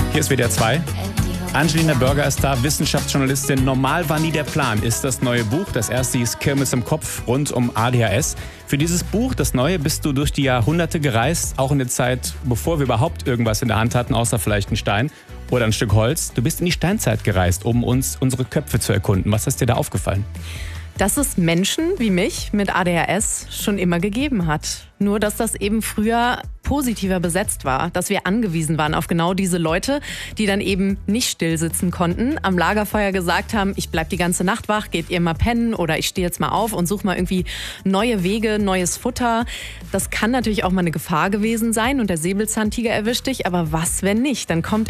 Hier ist WDR 2. Angelina Burger ist da, Wissenschaftsjournalistin. Normal war nie der Plan, ist das neue Buch. Das erste hieß Kirmes im Kopf rund um ADHS. Für dieses Buch, das neue, bist du durch die Jahrhunderte gereist, auch in der Zeit, bevor wir überhaupt irgendwas in der Hand hatten, außer vielleicht einen Stein oder ein Stück Holz. Du bist in die Steinzeit gereist, um uns unsere Köpfe zu erkunden. Was ist dir da aufgefallen? Dass es Menschen wie mich mit ADHS schon immer gegeben hat. Nur, dass das eben früher positiver besetzt war, dass wir angewiesen waren auf genau diese Leute, die dann eben nicht still sitzen konnten, am Lagerfeuer gesagt haben, ich bleib die ganze Nacht wach, geht ihr mal pennen oder ich stehe jetzt mal auf und suche mal irgendwie neue Wege, neues Futter. Das kann natürlich auch mal eine Gefahr gewesen sein und der Säbelzahntiger erwischt dich, aber was, wenn nicht? Dann kommt